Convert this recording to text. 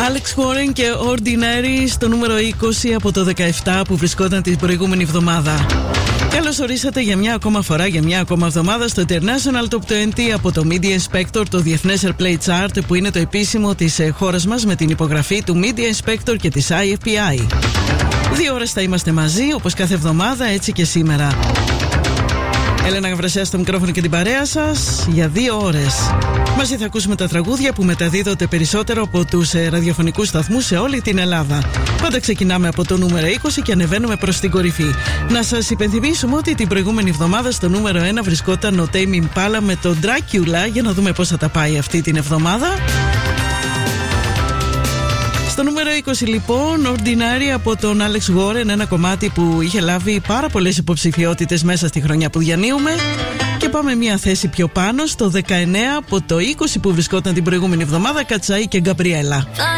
Alex Warren και Ordinary στο νούμερο 20 από το 17 που βρισκόταν την προηγούμενη εβδομάδα. Καλώς ορίσατε για μια ακόμα φορά, για μια ακόμα εβδομάδα στο International Top 20 από το Media Inspector, το Διεθνές Airplay Chart, που είναι το επίσημο της χώρας μας με την υπογραφή του Media Inspector και της IFPI. 2 ώρες θα είμαστε μαζί, όπως κάθε εβδομάδα, έτσι και σήμερα. Έλενα Γαβρασιά στο μικρόφωνο και την παρέα σας για 2 ώρες. Μαζί θα ακούσουμε τα τραγούδια που μεταδίδονται περισσότερο από τους ραδιοφωνικούς σταθμούς σε όλη την Ελλάδα. Πάντα ξεκινάμε από το νούμερο 20 και ανεβαίνουμε προς την κορυφή. Να σας υπενθυμίσουμε ότι την προηγούμενη εβδομάδα στο νούμερο 1 βρισκόταν ο Tame Impala με το Dracula. Για να δούμε πώς θα τα πάει αυτή την εβδομάδα. Στο νούμερο 20 λοιπόν, Ordinary από τον Alex Warren, ένα κομμάτι που είχε λάβει πάρα πολλές υποψηφιότητες μέσα στη χρονιά που διανύουμε. Και πάμε μια θέση πιο πάνω, στο 19 από το 20 που βρισκόταν την προηγούμενη εβδομάδα, Κατσαή και Γκαμπριέλα.